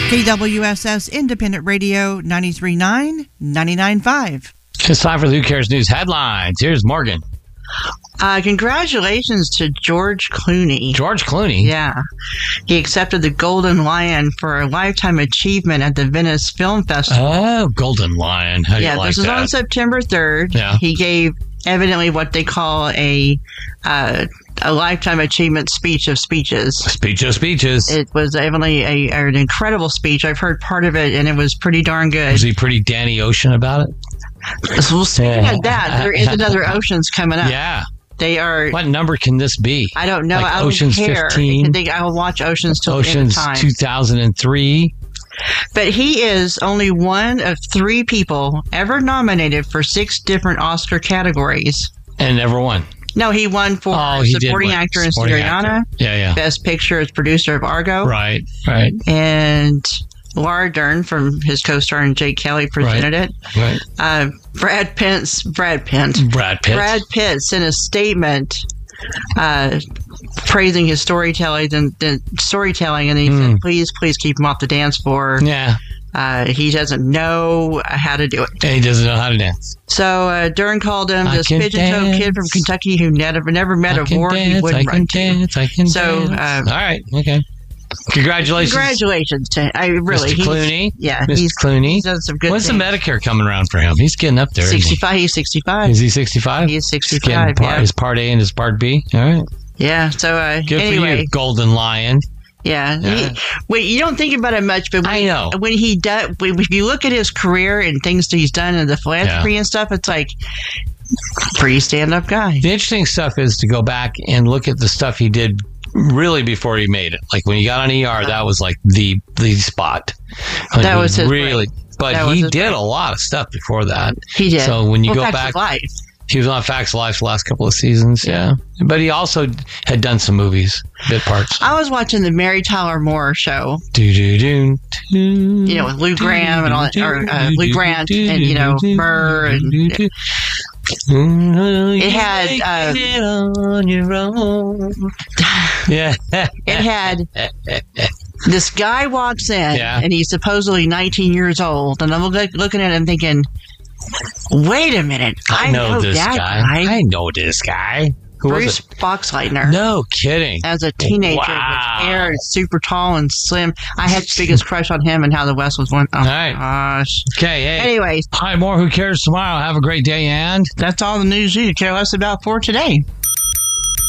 KWSS Independent Radio 93.9, 99.5. It's time for the Who Cares News headlines. Here's Morgan. Congratulations to George Clooney. George Clooney? Yeah. He accepted the Golden Lion for a lifetime achievement at the Venice Film Festival. Oh, Golden Lion. How do you like that? This was on September 3rd. Yeah. He gave evidently what they call a lifetime achievement speech of speeches. Speech of speeches. It was evidently an incredible speech. I've heard part of it, and it was pretty darn good. Was he pretty Danny Ocean about it? So speaking of that, there is another Oceans coming up. Yeah. They are. What number can this be? I don't know. Like I don't Ocean's care. 15? I will watch Oceans till the end of time. Ocean's 2003. But he is only one of 3 people ever nominated for 6 different Oscar categories. And never won. No, he won for supporting actor in Syriana. Yeah. Best picture as producer of Argo. Right. And Laura Dern from his co-star and Jake Kelly presented it. Right. Brad Pitt sent a statement praising his storytelling, and he said, please keep him off the dance floor. Yeah. He doesn't know how to do it. He doesn't know how to dance. So Dern called him this pigeon-toed kid from Kentucky who never met a war he wouldn't run to. I can dance. All right. Okay. Congratulations to Mr. Clooney. Yeah, Mr. Clooney. He's done some good When's things. the Medicare coming around for him? He's getting up there. 65. He's 65. Is he 65? He is 65. His Part A and his Part B. All right. Yeah. So good anyway, for you, Golden Lion. Yeah. You don't think about it much, but I know when he does. If you look at his career and things that he's done in the philanthropy and stuff, it's like pretty stand-up guy. The interesting stuff is to go back and look at the stuff he did really before he made it. Like when he got on ER, that was like the spot. That was his really. But he did a lot of stuff before that. He did. So when you go Facts back, of Life. He was on Facts of Life the last couple of seasons. Yeah. But he also had done some movies, bit parts. I was watching the Mary Tyler Moore show. With Lou Graham and all that, or Lou Grant and Murr and. It had on your own. Yeah. It had this guy walks in and he's supposedly 19 years old, and I'm looking at him thinking, wait a minute, I know this that guy. I know this guy. Who Bruce Boxleitner. No kidding. As a teenager, with hair and super tall and slim. I had the biggest crush on him and How the West Was Won. Oh, my gosh. Okay, hey. Anyways. Hi, more Who Cares tomorrow. Have a great day, and that's all the news you care less about for today.